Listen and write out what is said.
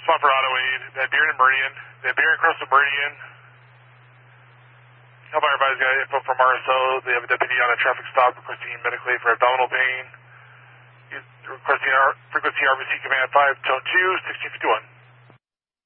Spot for auto aid. Van Buren and Meridian. Van Buren across the Meridian. Hellfire advised got info from RSO. They have a deputy on a traffic stop requesting medically for abdominal pain. Requesting frequency RBC command 5, tone 2, 1651.